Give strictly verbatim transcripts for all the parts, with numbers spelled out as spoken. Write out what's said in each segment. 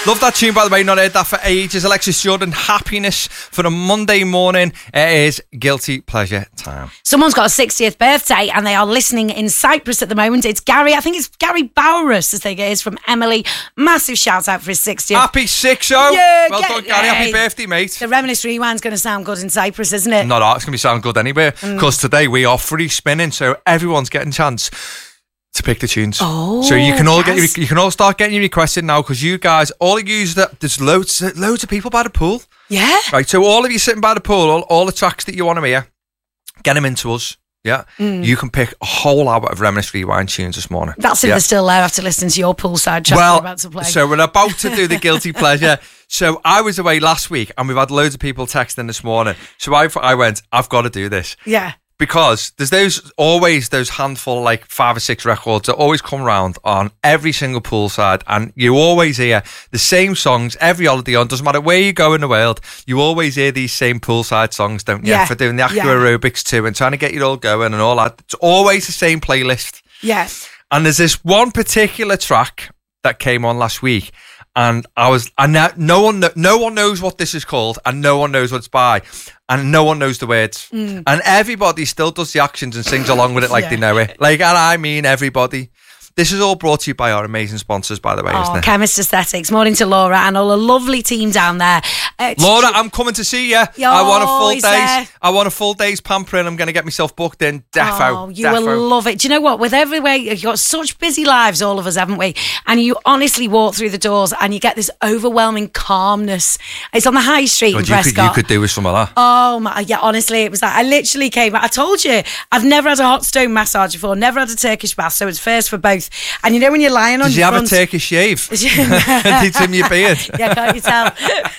Love that tune, by the way. Not heard that for ages. Alexis Jordan, Happiness for a Monday morning. It is guilty pleasure time. Someone's got a sixtieth birthday and they are listening in Cyprus at the moment. It's Gary. I think it's Gary Bowrus, I think it is, from Emily. Massive shout out for his sixtieth. Happy six oh. Yeah, well get, done, Gary. yeah. Happy birthday, mate. The Reminisce Rewind's going to sound good in Cyprus, isn't it? Not art. It's going to be sound good anywhere. Because mm. today we are free spinning, so everyone's getting a chance to pick the tunes. Oh, so you can all yes. get your, you can all start getting your requests in now, because you guys, all of you, that there's loads loads of people by the pool. Yeah. Right. So all of you sitting by the pool, all, all the tracks that you want to hear, get them into us. Yeah. Mm. You can pick a whole hour of Reminisce Rewind tunes this morning. That's if yeah. they're still there after listening to your poolside track well, you're about to play. So we're about to do the guilty pleasure. So I was away last week and we've had loads of people texting this morning. So I I went, I've got to do this. Yeah. Because there's those always those handful, like five or six records that always come round on every single poolside, and you always hear the same songs every holiday on. Doesn't matter where you go in the world, you always hear these same poolside songs, don't you? Yeah. For doing the aqua yeah. aerobics too and trying to get you all going and all that. It's always the same playlist. Yes. And there's this one particular track that came on last week. And I was, and now no one, no one knows what this is called, and no one knows what it's by, and no one knows the words, mm. and everybody still does the actions and sings along with it like yeah. they know it. Like, and I mean everybody. This is all brought to you by our amazing sponsors, by the way, oh, isn't it? Chemist Aesthetics. Morning to Laura and all the lovely team down there. Uh, Laura, I'm coming to see you. Yo, I want a full day's. There. I want a full day's pampering. I'm going to get myself booked in. Defo. Oh, you defo. will love it. Do you know what? With everywhere, you've got such busy lives, all of us, haven't we? And you honestly walk through the doors and you get this overwhelming calmness. It's on the high street God, in you Prescott. Could, you could do with some of that. Oh my, yeah. Honestly, it was like I literally came. I told you, I've never had a hot stone massage before. Never had a Turkish bath, so it's first for both. And you know when you're lying on Did your you have front, a Turkish shave? Did he trim your beard? Yeah, can't you tell?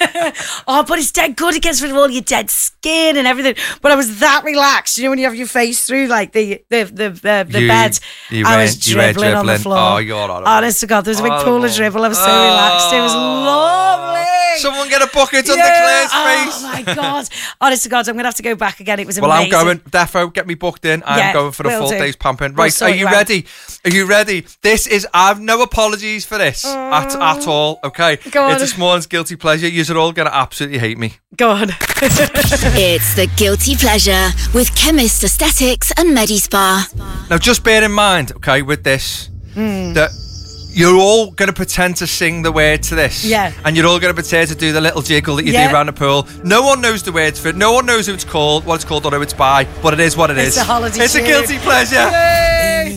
Oh, but it's dead good. It gets rid of all your dead skin and everything. But I was that relaxed. You know when you have your face through like the the the, the, the you, bed. You I were, was dribbling, dribbling on the floor. Oh, you're all right. Honest to God, there was a big oh, pool of dribble. I was so oh. relaxed. It was lovely. Someone get a bucket yeah. under Claire's face. Oh my God. Honest to God, I'm going to have to go back again. It was well, amazing. Well, I'm going. Defo, get me booked in. I'm yeah, going for the full do. day's pumping. We'll Right, are you ready? Are you ready? This is, I have no apologies for this uh, at, at all, okay? Go on. It's this morning's guilty pleasure. You're all going to absolutely hate me. Go on. It's the guilty pleasure with Chemist Aesthetics and MediSpa. Now, just bear in mind, okay, with this, mm. that you're all going to pretend to sing the word to this. Yeah. And you're all going to pretend to do the little jiggle that you yeah. do around the pool. No one knows the words for it. No one knows who it's called, what it's called, or who it's by. But it is what it it's is. It's a holiday It's tune. a guilty pleasure. Yay!